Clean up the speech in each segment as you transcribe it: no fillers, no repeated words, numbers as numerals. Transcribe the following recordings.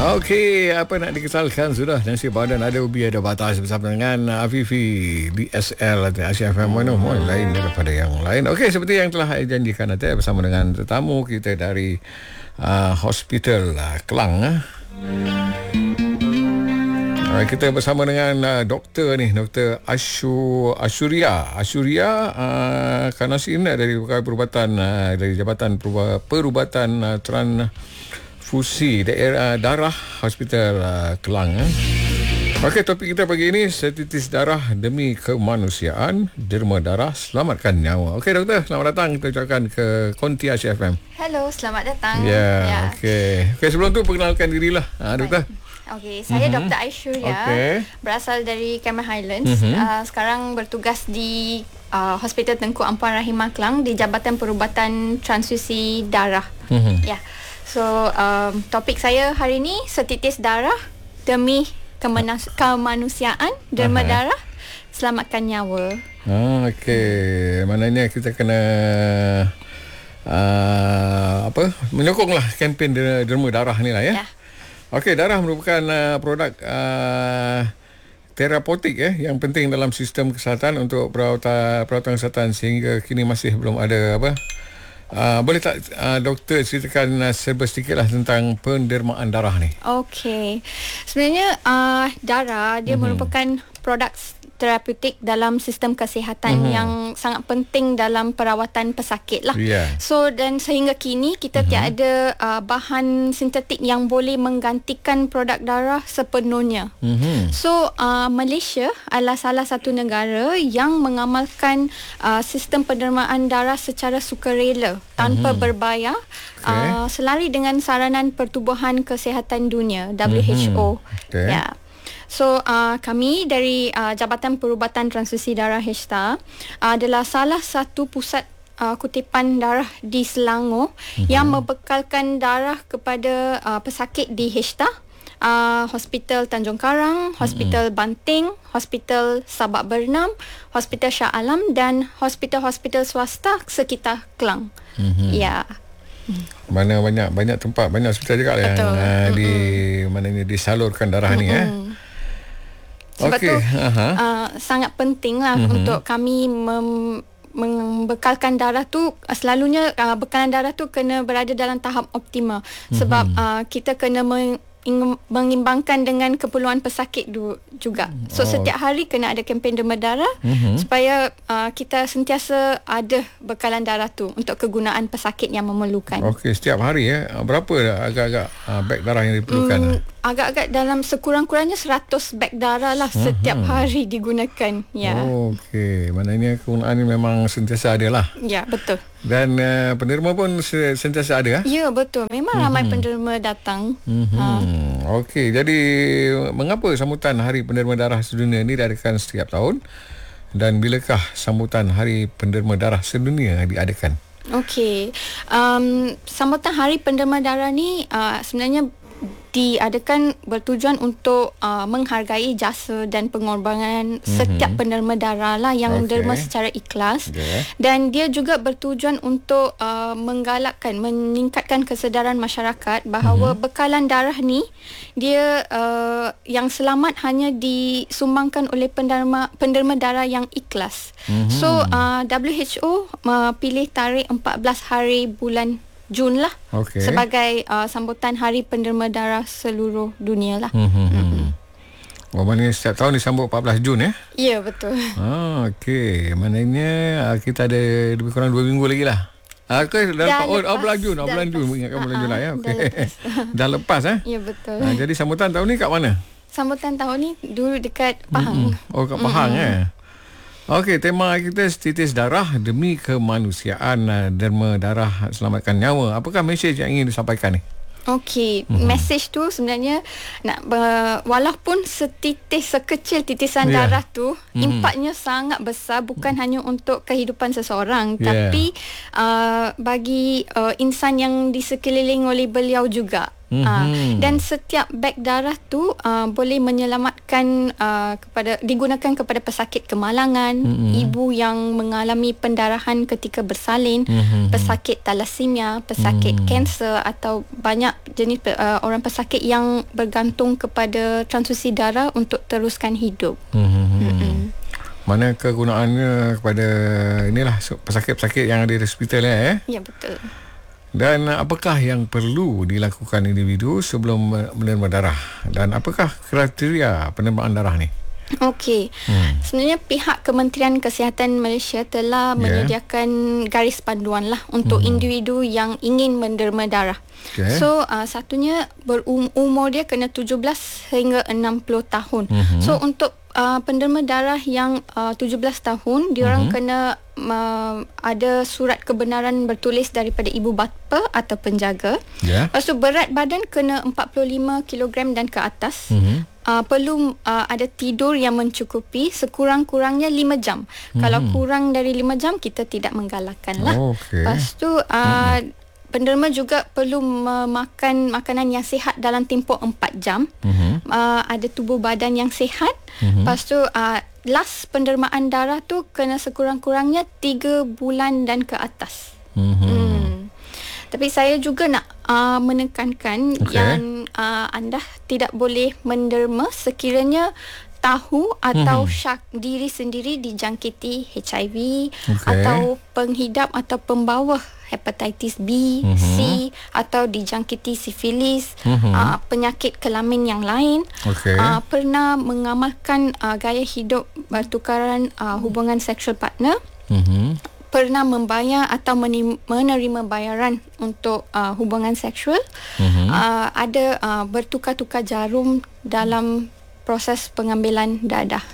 Okey, apa nak dikesalkan sudah. Nasi badan ada ubi ada batas bersama dengan Afifi di SL Asia FM mana lain daripada yang lain. Okey, seperti yang telah saya janjikan nanti bersama dengan tetamu kita dari Hospital Kelang. Kita bersama dengan doktor ni, Dr. Ashuria Kanasi dari perubatan dari Jabatan Perubatan Transfusi Daerah Darah Hospital Kelang. Okey, topik kita pagi ini setitis darah demi kemanusiaan, derma darah selamatkan nyawa. Okey doktor, selamat datang kita ucapkan ke Konti Asia FM. Hello, selamat datang. Ya. Okey, sebelum tu perkenalkan dirilah doktor. Okey, saya Dr. Aishuria, berasal dari Cameron Highlands. Sekarang bertugas di Hospital Tengku Ampuan Rahimah Kelang di Jabatan Perubatan Transfusi Darah. Ya. So, topik saya hari ini setitis darah demi kemanusiaan, derma darah selamatkan nyawa. Okey, maknanya kita kena menyokonglah kempen derma darah ni lah ya. Okey, darah merupakan produk terapeutik yang penting dalam sistem kesihatan untuk perawatan kesihatan sehingga kini masih belum ada boleh tak doktor ceritakan sedikitlah tentang pendermaan darah ni? Okey. Sebenarnya darah dia merupakan produk terapeutik dalam sistem kesihatan yang sangat penting dalam perawatan pesakit lah. So dan sehingga kini kita tiada bahan sintetik yang boleh menggantikan produk darah sepenuhnya. So Malaysia adalah salah satu negara yang mengamalkan sistem pendermaan darah secara sukarela tanpa berbayar, selari dengan saranan Pertubuhan Kesihatan Dunia WHO. Ya. So kami dari Jabatan Perubatan Transfusi Darah HESTA adalah salah satu pusat kutipan darah di Selangor yang membekalkan darah kepada pesakit di HESTA, Hospital Tanjung Karang, Hospital Banting, Hospital Sabak Bernam, Hospital Shah Alam dan hospital-hospital swasta sekitar Kelang. Ya. Mana banyak tempat, banyak hospital juga yang maknanya disalurkan darah ni Sebab tu sangat penting lah untuk kami membekalkan darah tu. Selalunya bekalan darah tu kena berada dalam tahap optimal. Sebab kita kena mengimbangkan dengan keperluan pesakit juga. So setiap hari kena ada kempen derma darah supaya kita sentiasa ada bekalan darah tu untuk kegunaan pesakit yang memerlukan. Okey, setiap hari berapa agak-agak beg darah yang diperlukan? Agak-agak dalam sekurang-kurangnya 100 beg darah lah setiap hari digunakan. Ya. Okey, maknanya kegunaan ni memang sentiasa ada lah. Ya, betul. Dan penderma pun sentiasa ada? Ya, betul. Memang ramai penderma datang. Okey, jadi mengapa sambutan Hari Penderma Darah Sedunia ni diadakan setiap tahun? Dan bilakah sambutan Hari Penderma Darah Sedunia diadakan? Okey, sambutan Hari Penderma Darah ni sebenarnya diadakan bertujuan untuk menghargai jasa dan pengorbanan setiap penderma darah lah yang derma secara ikhlas. Dan dia juga bertujuan untuk menggalakkan, meningkatkan kesedaran masyarakat bahawa bekalan darah ni dia yang selamat hanya disumbangkan oleh penderma darah yang ikhlas. So WHO pilih tarikh 14 hari bulan Jun lah sebagai sambutan Hari Penderma Darah seluruh dunia lah. Maknanya setiap tahun disambut 14 Jun ya? Ya, betul. Okey, maknanya kita ada lebih kurang 2 minggu lagi lah. Bulan Jun mengingatkan bulan Jun lah ya. Okey. Dah lepas Ya, betul. Jadi sambutan tahun ni kat mana? Sambutan tahun ni dulu dekat Pahang. Kat Pahang Okey, tema kita setitis darah demi kemanusiaan, derma darah selamatkan nyawa. Apakah mesej yang ingin disampaikan ni? Okey, mesej tu sebenarnya walaupun sekecil titisan darah tu impaknya sangat besar, bukan hanya untuk kehidupan seseorang tapi bagi insan yang di sekeliling oleh beliau juga. Dan setiap beg darah tu boleh menyelamatkan digunakan kepada pesakit kemalangan, ibu yang mengalami pendarahan ketika bersalin, pesakit thalassemia, pesakit kanser atau banyak jenis orang pesakit yang bergantung kepada transfusi darah untuk teruskan hidup. Mana kegunaannya kepada inilah pesakit-pesakit yang ada di hospital ya? Ya, betul. Dan apakah yang perlu dilakukan individu sebelum menerima darah? Dan apakah kriteria penerimaan darah ni? Okey. Sebenarnya pihak Kementerian Kesihatan Malaysia telah menyediakan garis panduan lah untuk individu yang ingin menerima darah. So satunya umur dia kena 17 hingga 60 tahun. So untuk penerima darah yang 17 tahun, diorang kena ada surat kebenaran bertulis daripada ibu bapa atau penjaga. Lepas tu berat badan kena 45 kg dan ke atas. Perlu ada tidur yang mencukupi sekurang-kurangnya 5 jam. Kalau kurang dari 5 jam, kita tidak menggalakkan lah. Lepas tu penerima juga perlu memakan makanan yang sihat dalam tempoh 4 jam. Ada tubuh badan yang sihat. Lepas tu last penerimaan darah tu kena sekurang-kurangnya 3 bulan dan ke atas. Tapi saya juga nak menekankan yang anda tidak boleh menderma sekiranya tahu atau syak diri sendiri dijangkiti HIV atau penghidap atau pembawa hepatitis B, C atau dijangkiti sifilis, penyakit kelamin yang lain, pernah mengamalkan gaya hidup bertukaran hubungan seksual partner, pernah membayar atau menerima bayaran untuk hubungan seksual, ada bertukar-tukar jarum dalam proses pengambilan dadah.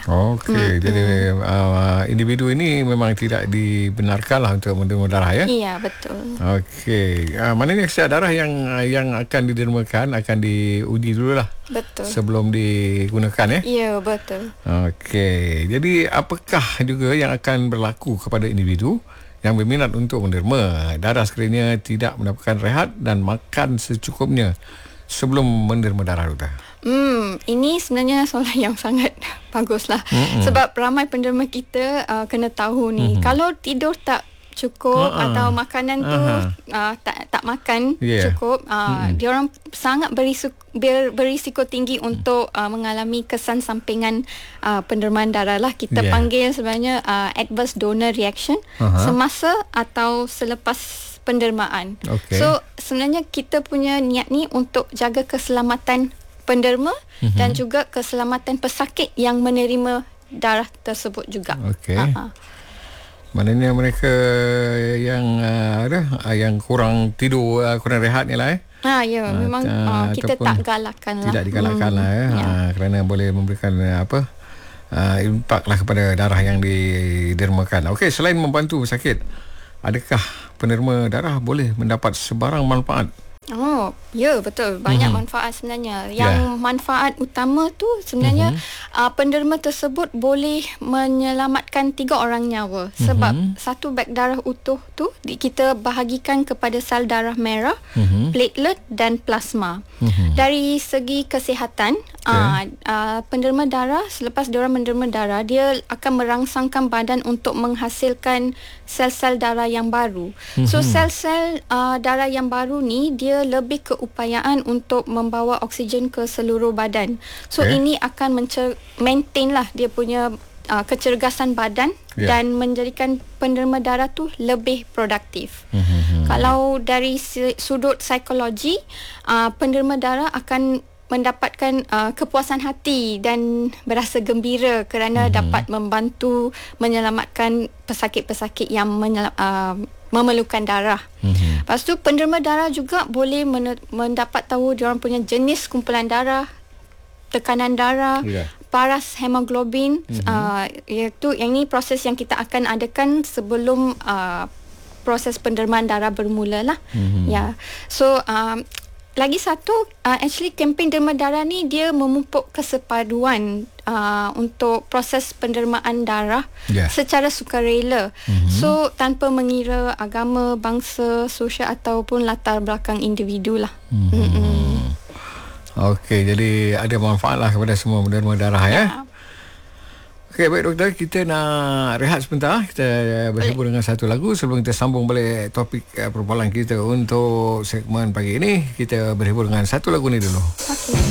Jadi individu ini memang tidak dibenarkanlah untuk menerima darah ya? Ya, betul. Maknanya setiap darah yang akan didermakan akan diuji dululah. Betul. Sebelum digunakan ya? Ya, betul. Jadi apakah juga yang akan berlaku kepada individu yang berminat untuk menerima darah sekiranya tidak mendapatkan rehat dan makan secukupnya sebelum menerima darah, Doktor? Ini sebenarnya soalan yang sangat baguslah. Sebab ramai penerima kita kena tahu ni, kalau tidur tak cukup atau makanan tu tak makan cukup, diorang sangat berisiko tinggi untuk mengalami kesan sampingan penerimaan darah lah. Kita panggil sebenarnya adverse donor reaction semasa atau selepas pendermaan. So sebenarnya kita punya niat ni untuk jaga keselamatan penderma dan juga keselamatan pesakit yang menerima darah tersebut juga. Maknanya mereka yang kurang tidur, kurang rehat ni lah memang kita tak galakkan lah. Tidak digalakkan lah kerana boleh memberikan impak lah kepada darah yang didermakan. Selain membantu pesakit, adakah penerima darah boleh mendapat sebarang manfaat? Ya, betul. Banyak manfaat sebenarnya. Yang manfaat utama tu sebenarnya penderma tersebut boleh menyelamatkan 3 orang nyawa. Sebab satu beg darah utuh tu kita bahagikan kepada sel darah merah, platelet dan plasma. Dari segi kesihatan, penderma darah, selepas diorang menerima darah, dia akan merangsangkan badan untuk menghasilkan sel-sel darah yang baru. So sel-sel darah yang baru ni dia lebih keupayaan untuk membawa oksigen ke seluruh badan. So ini akan maintain lah dia punya kecergasan badan dan menjadikan penerima darah tu lebih produktif. Kalau dari sudut psikologi, penerima darah akan mendapatkan kepuasan hati dan berasa gembira kerana dapat membantu menyelamatkan pesakit-pesakit yang memerlukan darah. Lepas tu penerima darah juga boleh mendapat tahu diorang punya jenis kumpulan darah, tekanan darah, paras hemoglobin, iaitu yang ni proses yang kita akan adakan sebelum proses penerimaan darah bermula lah. So lagi satu, actually kempen derma darah ni dia memupuk kesepaduan untuk proses pendermaan darah secara sukarela. So tanpa mengira agama, bangsa, sosial ataupun latar belakang individu lah. Okey, jadi ada manfaat lah kepada semua penderma darah ya. Okey, baik doktor, kita nak rehat sebentar. Kita berhibur dengan satu lagu sebelum kita sambung balik topik perbualan kita untuk segmen pagi ini. Kita berhibur dengan satu lagu ni dulu. Okey.